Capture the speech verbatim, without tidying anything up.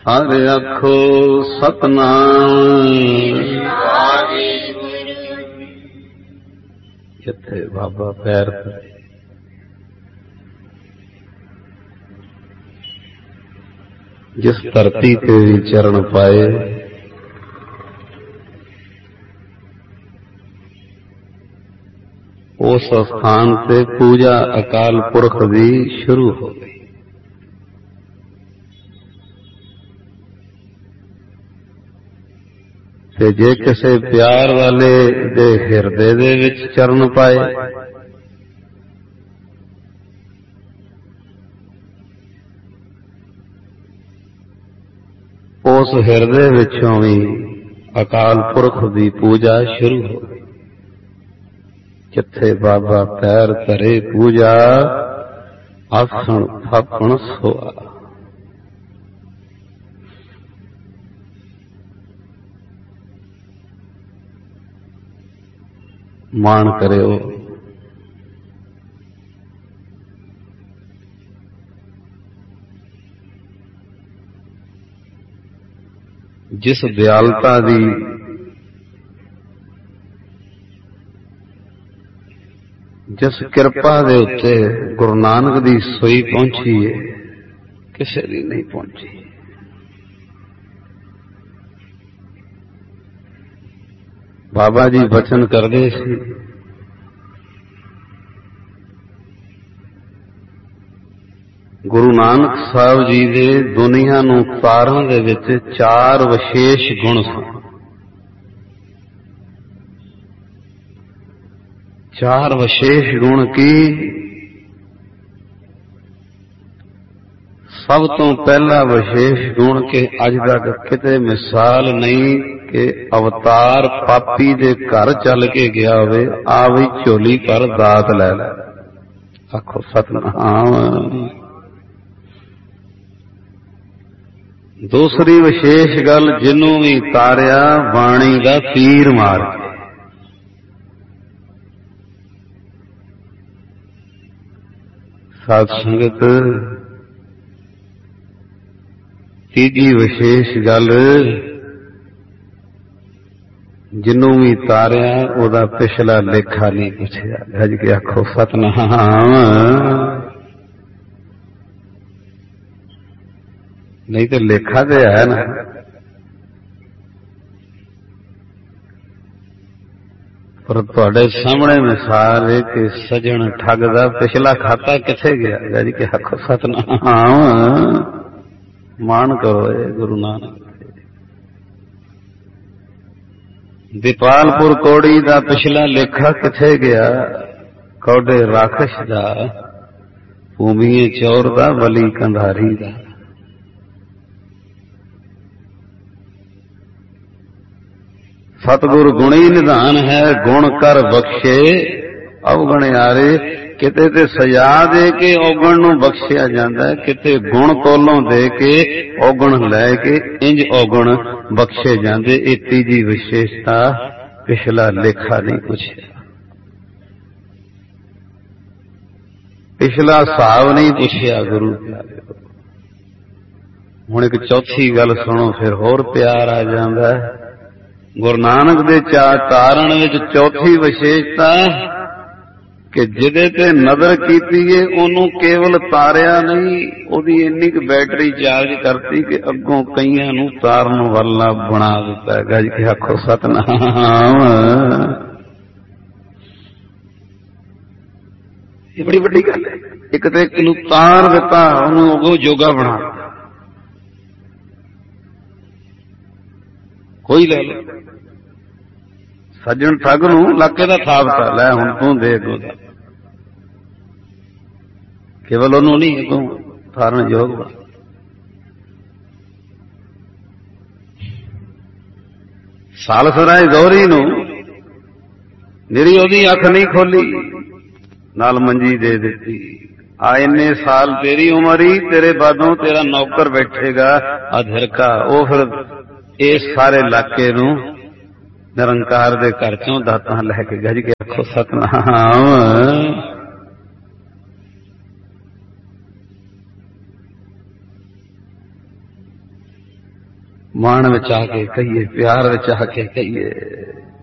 हर आखो सतनाम। जिथे बाबा पैर धरे, जिस धरती ते भी चरण पाए, उस स्थान से पूजा अकाल पुरख भी शुरू हो गई। ते जे किसे प्यार वाले दे हिरदे दे विच चरण पाए, उस हिरदे विचों भी अकाल पुरख की पूजा शुरू हो गई। जिथे बाबा पैर धरे पूजा, आसन थापण सोआ। मान करो जिस दयालता दी जिस किरपा दे उत्ते गुरु नानक दी सोई पहुंची है, किसी दी नहीं पहुंची। बाबा जी बचन करदे सी, गुरु नानक साहब जी दे दुनिया नूं तारण दे विच चार विशेष गुण सन। चार विशेष गुण की सब तो पहला विशेष गुण के अज तक किते मिसाल नहीं कि अवतार पापी दे घर चल के गया होवे, आ भी झोली पर दात लै लै। आखो सतनाम। दूसरी विशेष गल, जिन्हों भी तारिया बाणी का तीर मार के। साध संगत, तीजी विशेष गल, जिन्हों भी तारिया ओदा पिछला लेखा नहीं पूछया। गज के आखो सतनाम। नहीं तो लेखा तो है ना। पर तुहाडे सामने मिसाल है कि सजन ठग दा पिछला खाता किथे गया। गज के आखो सतनाम। मान करो ए गुरु नानक। दीपालपुर कौड़ी दा पिछला लेखा किथे गया। कौडे राखश दा, भूमिए चौर दा, बली कंधारी दा। सतगुरु गुणी निधान है, गुण कर बख्शे अवगण यारे। किते ते सजा दे के औगण नूं बख्शिया जांदा है, किते गुण कोलों दे के औगण लै के इंज औगण बख्शे जांदे। इह तीजी विशेषता, पिछला लेखा नहीं पूछया, पिछला हिसाब नहीं पूछया गुरु। हुण एक चौथी गल सुनो, फिर होर प्यार आ जांदा है। गुरु नानक दे चार कारण विच चौथी विशेषता कि जिदे ते नजर कीती है ओनू केवल तारिया नहीं, ओदी इन्नी क बैटरी चार्ज करती कि अगों कईयां नू तारन वाला बना दिता है। गज के आखो सतनाम। ये बड़ी वड्डी गल है। एक तो एक नू तार दिता, ओनू अगों जोगा बना दिता। कोई ले लो, सज्जन ठग नूं लाके दा थापता, लै हुण तूं दे अगों दा। केवल ओनू नहीं अगों थारन योग बना। सालसराय गौरी नूं निरी ओदी अख नहीं खोली, नाल मंजी दे दिती। आ इन्ने साल तेरी उम्र ही, तेरे बादों तेरा नौकर बैठेगा अधरका। वो फिर इस सारे इलाके नूं निरंकार दे घर चों दातां लैके। गज के आखो सतनाम। ਮਾਣ ਵਿੱਚ ਆ ਕੇ ਕਹੀਏ, ਪਿਆਰ ਵਿੱਚ ਆ ਕੇ ਕਹੀਏ,